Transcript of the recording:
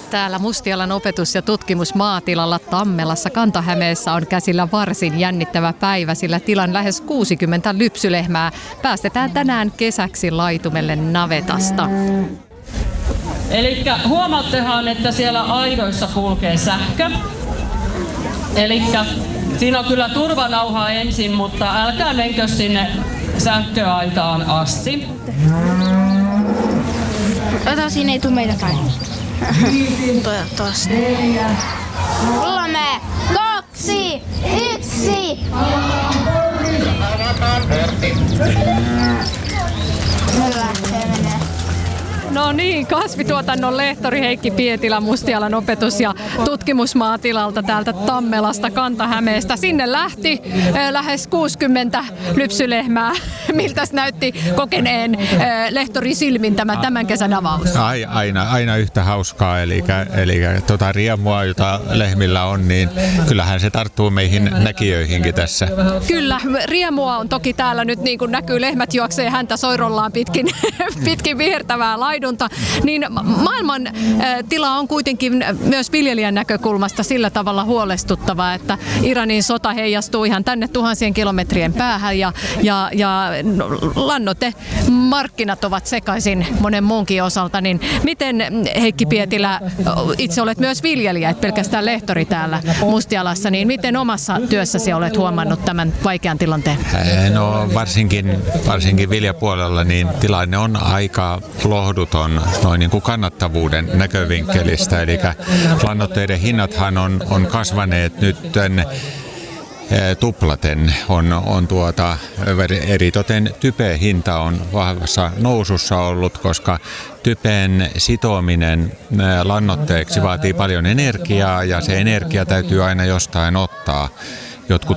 Täällä Mustialan opetus- ja tutkimusmaatilalla Tammelassa Kanta-Hämeessä on käsillä varsin jännittävä päivä, sillä tilan lähes 60 lypsylehmää päästetään tänään kesäksi laitumelle navetasta. Elikkä huomaattehan, että siellä aidoissa kulkee sähkö. Elikkä siinä on kyllä turvanauha ensin, mutta älkää menkö sinne sähköaitaan asti. Siinä ei tule meitä päin. Toivottavasti. 3, 2, 1. No niin, kasvituotannon lehtori Heikki Pietilä Mustialan opetus- ja tutkimusmaatilalta täältä Tammelasta Kanta-Hämeestä. Sinne lähti lähes 60 lypsylehmää. Miltäs näytti kokeneen lehtori silmin tämän kesän avaus? Aina yhtä hauskaa, eli riemua, jota lehmillä on, niin kyllähän se tarttuu meihin näkijöihinkin tässä. Kyllä, riemua on toki täällä nyt, niin kuin näkyy, lehmät juoksee häntä soirollaan pitkin vihertävää laidunta. Niin maailman tila on kuitenkin myös viljelijän näkökulmasta sillä tavalla huolestuttava, että Iranin sota heijastuu ihan tänne tuhansien kilometrien päähän ja lannoitemarkkinat ovat sekaisin monen muunkin osalta. Niin miten, Heikki Pietilä, itse olet myös viljelijä, et pelkästään lehtori täällä Mustialassa, niin miten omassa työssäsi olet huomannut tämän vaikean tilanteen? No varsinkin viljapuolella niin tilanne on aika lohduton noin niin kuin kannattavuuden näkövinkkelistä. Eli lannoitteiden hinnathan on kasvaneet nyt tuplaten. Eritoten typen hinta on vahvassa nousussa ollut, koska typen sitominen lannoitteeksi vaatii paljon energiaa ja se energia täytyy aina jostain ottaa. Jotkut